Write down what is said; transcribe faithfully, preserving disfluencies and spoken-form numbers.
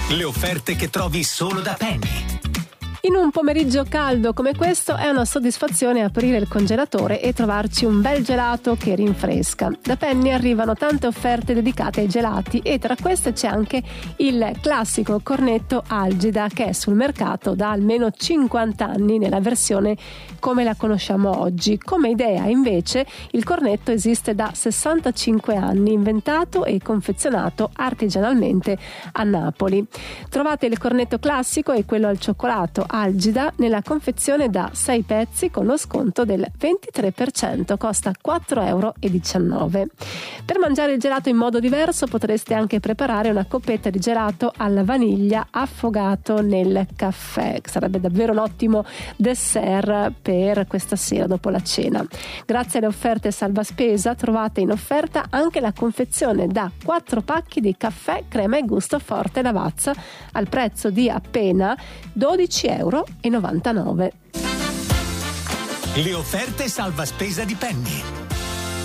Le offerte che trovi solo da Penny. In un pomeriggio caldo come questo è una soddisfazione aprire il congelatore e trovarci un bel gelato che rinfresca. Da Penny arrivano tante offerte dedicate ai gelati e tra queste c'è anche il classico cornetto Algida che è sul mercato da almeno cinquanta anni nella versione come la conosciamo oggi. Come idea invece il cornetto esiste da sessantacinque anni, inventato e confezionato artigianalmente a Napoli. Trovate il cornetto classico e quello al cioccolato Algida nella confezione da sei pezzi con lo sconto del ventitré per cento, costa quattro virgola diciannove euro. Per mangiare il gelato in modo diverso potreste anche preparare una coppetta di gelato alla vaniglia affogato nel caffè, sarebbe davvero un ottimo dessert per questa sera dopo la cena. Grazie alle offerte salva spesa trovate in offerta anche la confezione da quattro pacchi di caffè crema e gusto forte Lavazza al prezzo di appena dodici virgola novantanove euro. Le offerte salva spesa di Penny.